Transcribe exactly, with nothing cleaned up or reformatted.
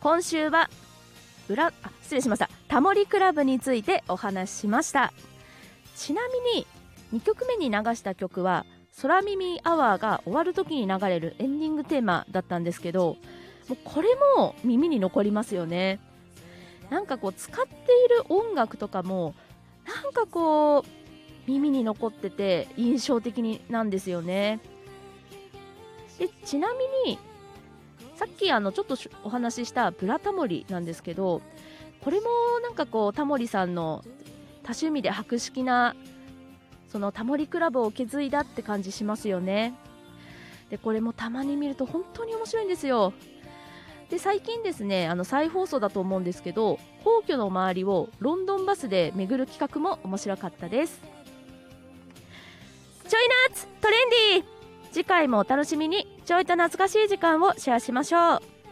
今週はブラあ失礼しましたタモリクラブについてお話ししました。ちなみににきょくめに流した曲は空耳アワーが終わる時に流れるエンディングテーマだったんですけど、もうこれも耳に残りますよね。なんかこう使っている音楽とかもなんかこう耳に残ってて印象的になんですよね。でちなみにさっきあのちょっとお話ししたブラタモリなんですけど、これもなんかこうタモリさんの多趣味で博識なそのタモリクラブを築いたって感じしますよね。でこれもたまに見ると本当に面白いんですよ。で最近ですね、あの再放送だと思うんですけど、皇居の周りをロンドンバスで巡る企画も面白かったです。ちょいナッツトレンディー、次回もお楽しみに。ちょいと懐かしい時間をシェアしましょう。